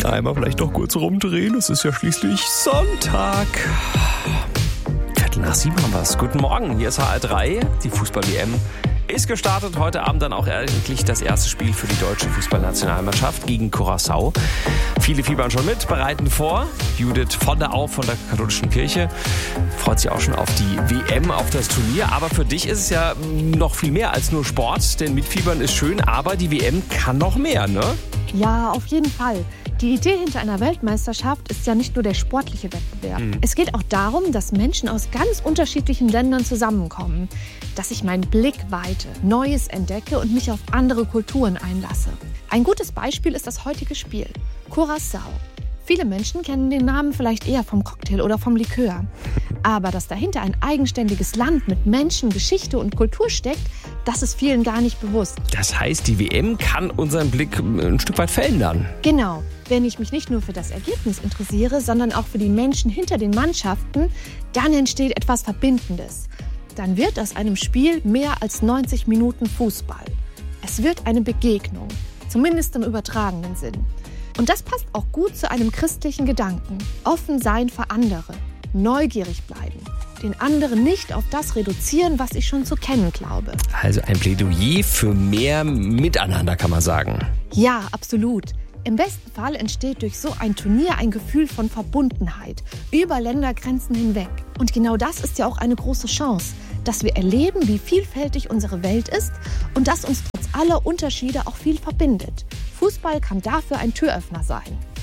Einmal vielleicht doch kurz rumdrehen, es ist ja schließlich Sonntag. 6:45 haben wir es. Guten Morgen, hier ist HR3, die Fußball-WM ist gestartet. Heute Abend dann auch endlich das erste Spiel für die deutsche Fußballnationalmannschaft gegen Curaçao. Viele fiebern schon mit, bereiten vor. Judith von der Au von der katholischen Kirche freut sich auch schon auf die WM, auf das Turnier. Aber für dich ist es ja noch viel mehr als nur Sport, denn mitfiebern ist schön, aber die WM kann noch mehr, ne? Ja, auf jeden Fall. Die Idee hinter einer Weltmeisterschaft ist ja nicht nur der sportliche Wettbewerb. Es geht auch darum, dass Menschen aus ganz unterschiedlichen Ländern zusammenkommen, dass ich meinen Blick weite, Neues entdecke und mich auf andere Kulturen einlasse. Ein gutes Beispiel ist das heutige Spiel, Curaçao. Viele Menschen kennen den Namen vielleicht eher vom Cocktail oder vom Likör. Aber dass dahinter ein eigenständiges Land mit Menschen, Geschichte und Kultur steckt, das ist vielen gar nicht bewusst. Das heißt, die WM kann unseren Blick ein Stück weit verändern. Genau. Wenn ich mich nicht nur für das Ergebnis interessiere, sondern auch für die Menschen hinter den Mannschaften, dann entsteht etwas Verbindendes. Dann wird aus einem Spiel mehr als 90 Minuten Fußball. Es wird eine Begegnung, zumindest im übertragenen Sinn. Und das passt auch gut zu einem christlichen Gedanken. Offen sein für andere, neugierig bleiben, den anderen nicht auf das reduzieren, was ich schon zu kennen glaube. Also ein Plädoyer für mehr Miteinander, kann man sagen. Ja, absolut. Im besten Fall entsteht durch so ein Turnier ein Gefühl von Verbundenheit über Ländergrenzen hinweg. Und genau das ist ja auch eine große Chance, dass wir erleben, wie vielfältig unsere Welt ist und dass uns trotz aller Unterschiede auch viel verbindet. Fußball kann dafür ein Türöffner sein.